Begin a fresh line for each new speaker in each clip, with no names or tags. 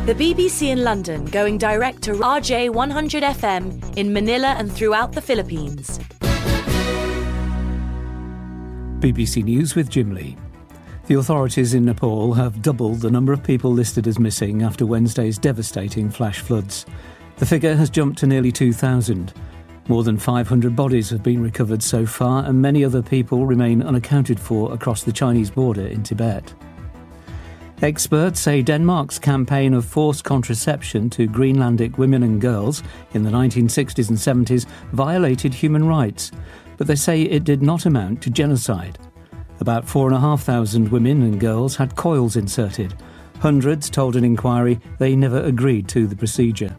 The BBC in London going direct to RJ 100 FM in Manila and throughout the Philippines.
BBC News with Jim Lee. The authorities in Nepal have doubled the number of people listed as missing after Wednesday's devastating flash floods. The figure has jumped to nearly 2,000. More than 500 bodies have been recovered so far, and many other people remain unaccounted for across the Chinese border in Tibet. Experts say Denmark's campaign of forced contraception to Greenlandic women and girls in the 1960s and 70s violated human rights, but they say it did not amount to genocide. About 4,500 women and girls had coils inserted. Hundreds told an inquiry they never agreed to the procedure.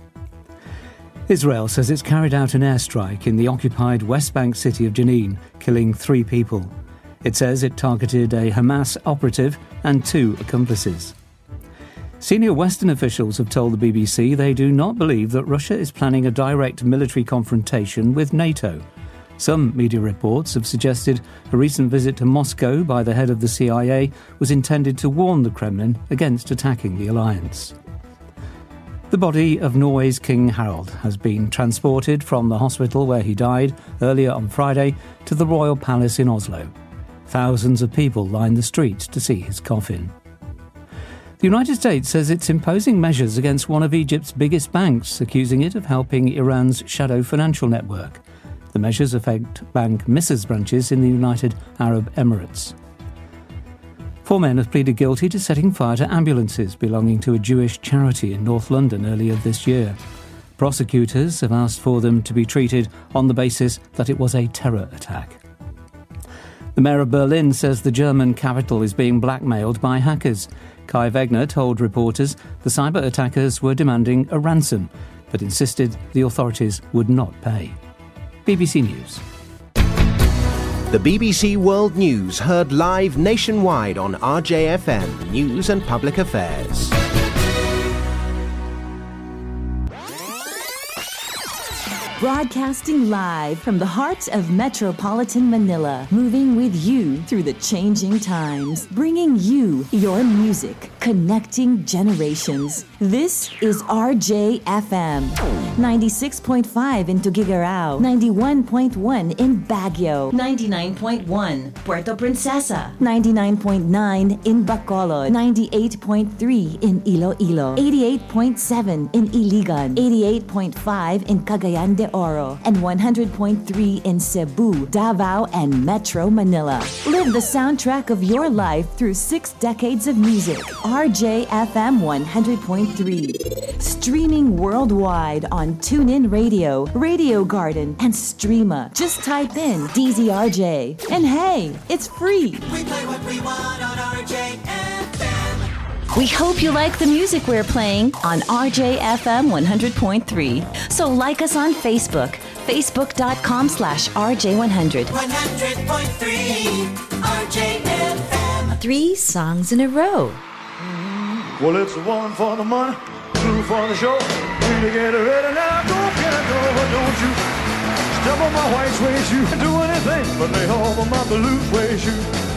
Israel says it's carried out an airstrike in the occupied West Bank city of Jenin, killing 3 people. It says it targeted a Hamas operative and 2 accomplices. Senior Western officials have told the BBC they do not believe that Russia is planning a direct military confrontation with NATO. Some media reports have suggested a recent visit to Moscow by the head of the CIA was intended to warn the Kremlin against attacking the alliance. The body of Norway's King Harald has been transported from the hospital where he died earlier on Friday to the Royal Palace in Oslo. Thousands of people lined the streets to see his coffin. The United States says it's imposing measures against one of Egypt's biggest banks, accusing it of helping Iran's shadow financial network. The measures affect Bank Misr's branches in the United Arab Emirates. 4 men have pleaded guilty to setting fire to ambulances belonging to a Jewish charity in North London earlier this year. Prosecutors have asked for them to be treated on the basis that it was a terror attack. The mayor of Berlin says the German capital is being blackmailed by hackers. Kai Wegner told reporters the cyber attackers were demanding a ransom, but insisted the authorities would not pay. BBC News.
The BBC World News heard live nationwide on RJFM News and Public Affairs.
Broadcasting live from the heart of metropolitan Manila, moving with you through the changing times, bringing you your music, connecting generations. This is RJFM, 96.5 in Tuguegarao, 91.1 in Baguio, 99.1 Puerto Princesa, 99.9 in Bacolod, 98.3 in Iloilo, 88.7 in Iligan, 88.5 in Cagayan de Oro, and 100.3 in Cebu, Davao, and Metro Manila. Live the soundtrack of your life through 6 decades of music. RJFM 100.3. Streaming worldwide on TuneIn Radio, Radio Garden, and Streama. Just type in DZRJ. And hey, it's free.
We play what we want on RJFM.
We hope you like the music we're playing on RJFM 100.3. So like us on Facebook, facebook.com/RJ100.
100.3 RJFM.
3 songs in a row.
Well, it's 1 for the money, 2 for the show. 3 to get ready now. Don't get it over, don't you step on my white suede shoe. Do anything but lay off on my blue suede shoe.